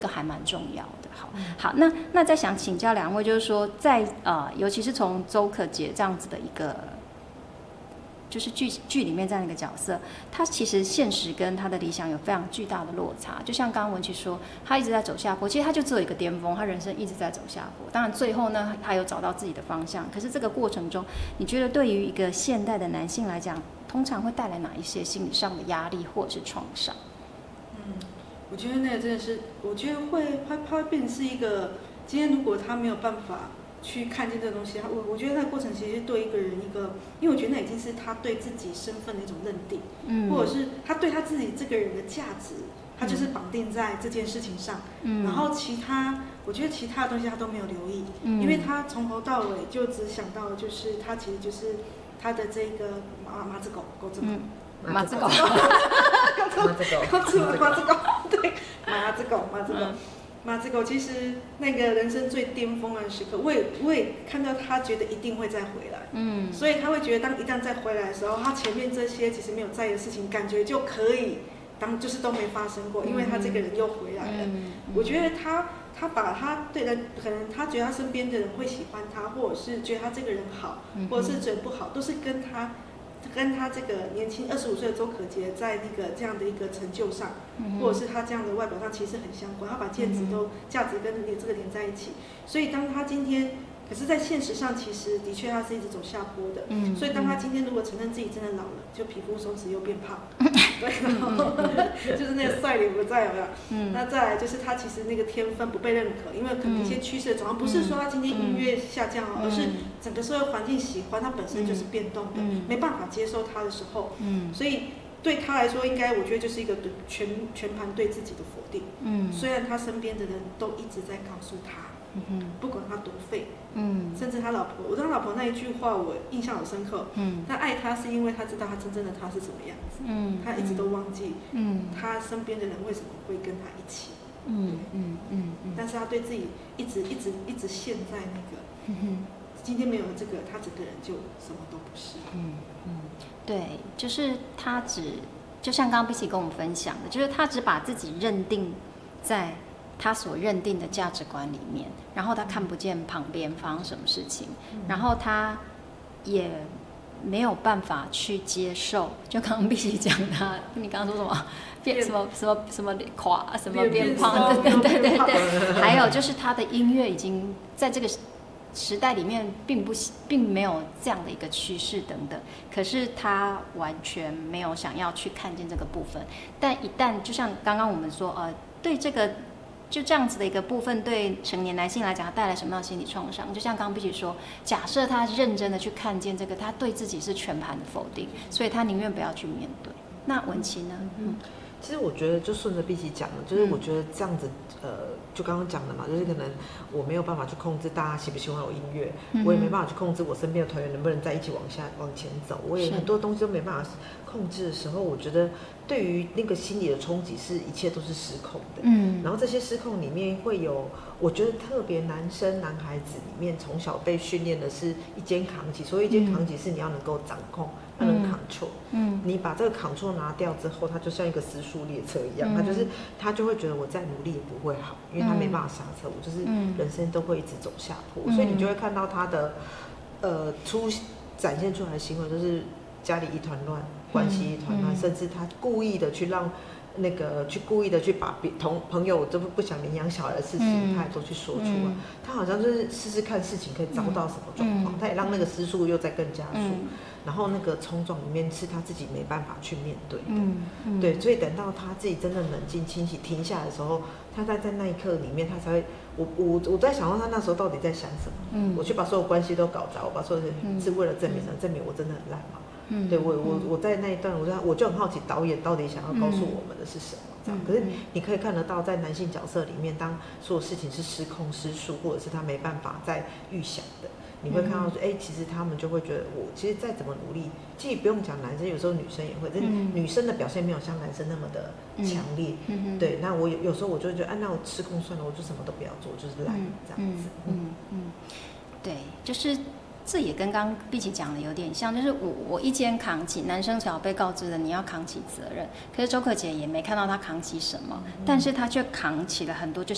这个还蛮重要的。好，那再想请教两位，就是说在尤其是从周可杰这样子的一个。就是剧里面这样一个角色，他其实现实跟他的理想有非常巨大的落差。就像刚刚文琪说，他一直在走下坡，其实他就只有一个巅峰，他人生一直在走下坡。当然最后呢，他有找到自己的方向。可是这个过程中，你觉得对于一个现代的男性来讲，通常会带来哪一些心理上的压力或者是创伤？ 我觉得那个真的是，我觉得他会变成是一个，今天如果他没有办法去看见这个东西，我觉得那个过程其实对一个人一个，因为我觉得那已经是他对自己身份的一种认定，或者是他对他自己这个人的价值，他就是绑定在这件事情上，然后我觉得其他的东西他都没有留意，因为他从头到尾就只想到就是他其实就是他的这个马子狗， 马子狗， 对，马子狗其实那个人生最巅峰的时刻，我也看到他觉得一定会再回来，所以他会觉得一旦再回来的时候，他前面这些其实没有在意的事情，感觉就可以就是都没发生过，因为他这个人又回来了。我觉得他把他对的，可能他觉得他身边的人会喜欢他，或者是觉得他这个人好，或者是觉得不好，都是跟他这个年轻25岁的周可杰在那个这样的一个成就上，或者是他这样的外表上其实很相关，他把价值跟这个连在一起，所以当他今天，可是在现实上其实的确他是一直走下坡的，所以当他今天如果承认自己真的老了，就皮肤松弛又变胖，对，然后就是那个帅脸不在，有没有？那再来就是他其实那个天分不被认可，因为可能一些趋势的转换，不是说他今天音乐下降而是整个社会环境喜欢他本身就是变动的，没办法接受他的时候，所以对他来说，应该我觉得就是一个全盘对自己的否定。虽然他身边的人都一直在告诉他，不管他多废，甚至他老婆，我对他老婆那一句话我印象很深刻。他爱他是因为他知道他真正的他是什么样子，他一直都忘记，他身边的人为什么会跟他一起。但是他对自己一直陷在那个，今天没有了这个，他整个人就什么都不是。 对，就是他就像刚刚 Bici 跟我们分享的，就是他只把自己认定在他所认定的价值观里面，然后他看不见旁边发生什么事情，然后他也没有办法去接受，就刚刚 Bici 讲他，你刚刚说什么变什么垮什么变胖，对，还有就是他的音乐已经在这个时代里面并没有这样的一个趋势等等，可是他完全没有想要去看见这个部分。但一旦就像刚刚我们说，对这个就这样子的一个部分，对成年男性来讲，他带来什么样的心理创伤？就像刚刚Bici说，假设他认真的去看见这个，他对自己是全盘的否定，所以他宁愿不要去面对。那文琪呢？ 其实我觉得就顺着Bici讲的，就是我觉得这样子，就刚刚讲的嘛，就是可能我没有办法去控制大家喜不喜欢我音乐，我也没办法去控制我身边的团员能不能在一起往前走，我也很多东西都没办法控制的时候，我觉得对于那个心理的冲击是一切都是失控的。然后这些失控里面会有，我觉得特别男孩子里面从小被训练的是一肩扛起，所以一肩扛起是你要能够掌控。他能 control，你把这个 control 拿掉之后，他就像一个时速列车一样，他就会觉得我再努力也不会好，因为他没办法刹车，我就是人生都会一直走下坡，所以你就会看到他的展现出来的行为，就是家里一团乱，关系一团乱，甚至他故意的去让故意的去把朋友都不想领养小孩的事情，他也都去说出来。他好像就是试试看事情可以遭到什么状况，他也让那个失速又再更加速。然后那个冲撞里面是他自己没办法去面对的，对，所以等到他自己真的冷静清醒停下来的时候，他在那一刻里面，他才会，我在想到他那时候到底在想什么，我去把所有关系都搞砸，我把所有人是为了证明我真的很烂嘛，对，我在那一段我就很好奇导演到底想要告诉我们的是什么，这样，可是你可以看得到在男性角色里面，当所有事情是失控失速，或者是他没办法再预想的。你会看到说，其实他们就会觉得，我其实再怎么努力，其实不用讲男生，有时候女生也会，但女生的表现没有像男生那么的强烈，对。那我有时候我就会觉得，那我失控算了，我就什么都不要做，就是懒这样子。 对，就是这也跟刚刚Bici讲的有点像，就是我一肩扛起，男生只要被告知了你要扛起责任，可是周可杰也没看到他扛起什么，但是他却扛起了很多，就